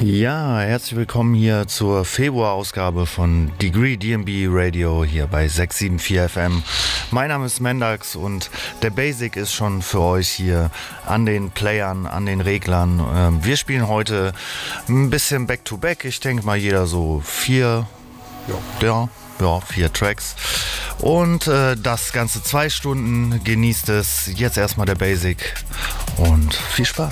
Ja, herzlich willkommen hier zur Februarausgabe von Degree DnB Radio hier bei 674 FM. Mein Name ist Mendax und der Basic ist schon für euch hier an den Playern, an den Reglern. Wir spielen heute ein bisschen Back-to-Back. Ich denke mal jeder so vier Tracks. Und das Ganze 2 Stunden. Genießt es. Jetzt erstmal der Basic und viel Spaß.